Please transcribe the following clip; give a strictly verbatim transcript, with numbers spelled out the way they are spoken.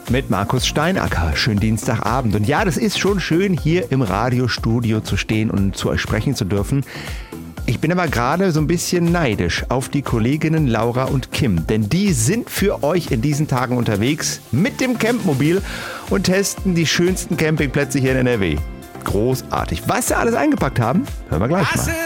mit Markus Steinacker. Schönen Dienstagabend. Und ja, das ist schon schön, hier im Radiostudio zu stehen und zu euch sprechen zu dürfen. Ich bin aber gerade so ein bisschen neidisch auf die Kolleginnen Laura und Kim, denn die sind für euch in diesen Tagen unterwegs mit dem Campmobil und testen die schönsten Campingplätze hier in N R W. Großartig. Was sie alles eingepackt haben, hören wir gleich mal.